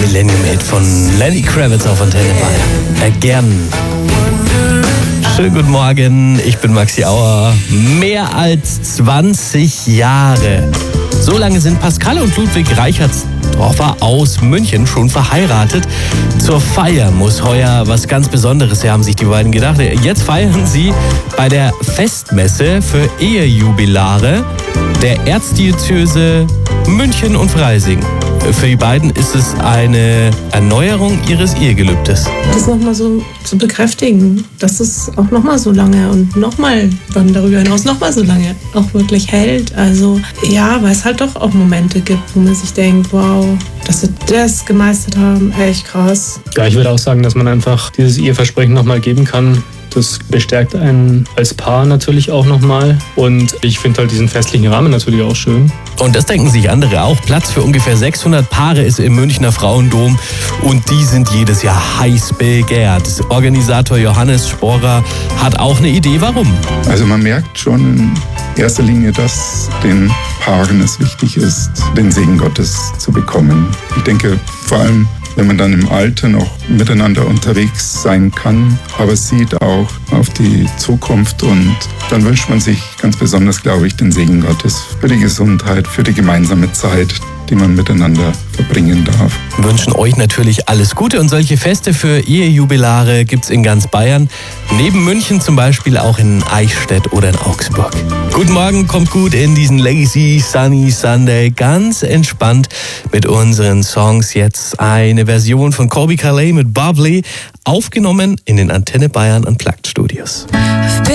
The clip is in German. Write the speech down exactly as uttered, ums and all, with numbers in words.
Millennium-Hit von Lenny Kravitz auf Antenne Bayern. Again. Schönen guten Morgen, ich bin Maxi Auer. Mehr als zwanzig Jahre. So lange sind Pascal und Ludwig Reichertsdorfer aus München schon verheiratet. Zur Feier muss heuer was ganz Besonderes her, haben sich die beiden gedacht. Jetzt feiern sie bei der Festmesse für Ehejubilare der Erzdiözese München und Freising. Für die beiden ist es eine Erneuerung ihres Ehegelübdes. Das nochmal so zu bekräftigen, dass es auch nochmal so lange und nochmal dann darüber hinaus nochmal so lange auch wirklich hält. Also ja, weil es halt doch auch Momente gibt, wo man sich denkt, wow, dass wir das gemeistert haben, echt krass. Ja, ich würde auch sagen, dass man einfach dieses Eheversprechen nochmal geben kann. Das bestärkt einen als Paar natürlich auch nochmal. Und ich finde halt diesen festlichen Rahmen natürlich auch schön. Und das denken sich andere auch. Platz für ungefähr sechshundert Paare ist im Münchner Frauendom. Und die sind jedes Jahr heiß begehrt. Organisator Johannes Sporer hat auch eine Idee, warum. Also man merkt schon in erster Linie, dass den Paaren es wichtig ist, den Segen Gottes zu bekommen. Ich denke vor allem, wenn man dann im Alter noch miteinander unterwegs sein kann, aber sieht auch auf die Zukunft, und dann wünscht man sich ganz besonders, glaube ich, den Segen Gottes für die Gesundheit, für die gemeinsame Zeit, die man miteinander verbringen darf. Wir wünschen euch natürlich alles Gute, und solche Feste für Ehejubilare gibt's in ganz Bayern. Neben München zum Beispiel auch in Eichstätt oder in Augsburg. Guten Morgen, kommt gut in diesen Lazy Sunny Sunday. Ganz entspannt mit unseren Songs. Jetzt eine Version von Colbie Caillat mit Bubbly, aufgenommen in den Antenne Bayern Unplugged Studios.